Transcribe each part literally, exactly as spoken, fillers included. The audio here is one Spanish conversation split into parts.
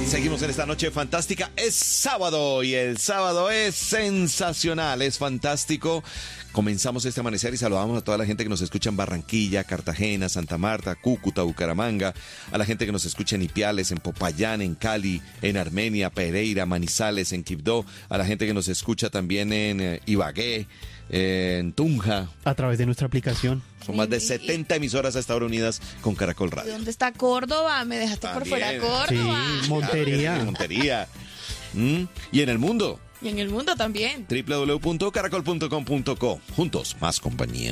Seguimos en esta noche fantástica. Es sábado y el sábado es sensacional, es fantástico. Comenzamos este amanecer y saludamos a toda la gente que nos escucha en Barranquilla, Cartagena, Santa Marta, Cúcuta, Bucaramanga, a la gente que nos escucha en Ipiales, en Popayán, en Cali, en Armenia, Pereira, Manizales, en Quibdó, a la gente que nos escucha también en eh, Ibagué, eh, en Tunja. A través de nuestra aplicación. Son más de setenta emisoras hasta ahora unidas con Caracol Radio. ¿Dónde está Córdoba? Me dejaste También. por fuera Córdoba. Sí, Montería. Claro, Montería. Mm, Y en el mundo. Y en el mundo también. doble u doble u doble u punto caracol punto com punto co. Juntos, más compañía.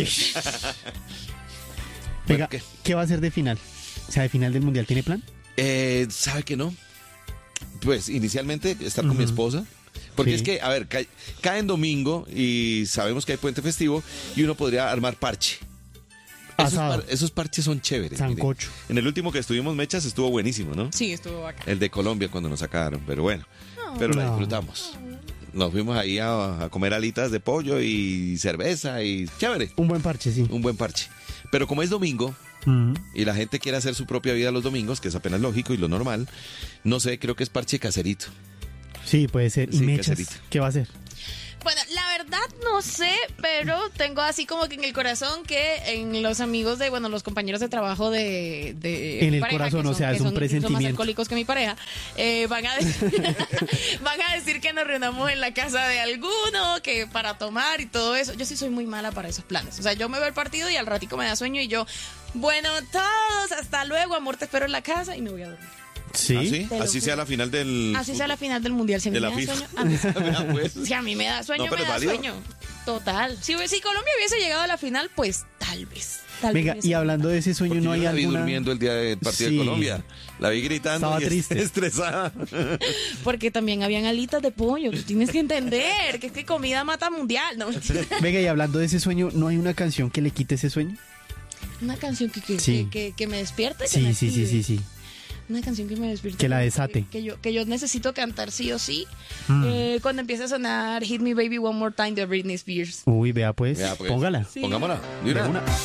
Venga, ¿qué? ¿qué va a ser de final? O sea, de final del Mundial, ¿tiene plan? Eh, ¿Sabe que no? Pues inicialmente estar con mi Ujú. esposa. Porque Sí. es que, a ver, cae, cae en domingo y sabemos que hay puente festivo y uno podría armar parche. Esos, Asado. par- esos parches son chéveres. mire. Sancocho. En el último que estuvimos Mechas estuvo buenísimo, ¿no? Sí, estuvo bacán. El de Colombia cuando nos sacaron, pero bueno, pero la No. disfrutamos. Nos fuimos ahí a, a comer alitas de pollo y cerveza y chévere, Un buen parche, sí. un buen parche. Pero como es domingo Ujú. y la gente quiere hacer su propia vida los domingos, que es apenas lógico y lo normal, no sé, creo que es parche caserito. Sí, puede ser. ¿Y Sí, Mechas? caserito. ¿Qué va a hacer? Bueno, la verdad no sé, pero tengo así como que en el corazón que en los amigos de, bueno, los compañeros de trabajo de... de En mi el pareja, corazón, que o son- sea, que es un son- Son más presentimiento. alcohólicos que mi pareja, eh, van, a decir, van a decir que nos reunamos en la casa de alguno, que para tomar y todo eso. Yo sí soy muy mala para esos planes. O sea, yo me veo el partido y al ratico me da sueño y yo, bueno, todos, hasta luego, amor, te espero en la casa y me voy a dormir. Sí. ¿Ah, sí? Te lo Así juro. sea la final del... Así sea la final del mundial. Si a mí de me la da FIFA. sueño, a mí, Vea, pues. si a mí me da sueño, No, pero me es da válido. sueño. Total. Si, si Colombia hubiese llegado a la final, pues tal vez. Tal Venga, vez y hablando de ese sueño, Porque ¿no hay yo la vi alguna...? durmiendo el día del partido Sí. de Colombia. La vi gritando Estaba y triste. estresada. Porque también habían alitas de pollo. Tú tienes que entender que es que comida mata mundial. No, mentira. Venga, y hablando de ese sueño, ¿no hay una canción que le quite ese sueño? Una canción que, que, Sí. que, que, que me despierte. que Sí, me sí, sí, active. sí, sí. Una canción que me despierte. Que la desate. Que, que yo, que yo necesito cantar sí o sí. Mm. Eh, cuando empiece a sonar Hit Me Baby One More Time de Britney Spears. Uy, vea pues, Vea, pues. póngala. Sí. Pongámosla. de De una. una.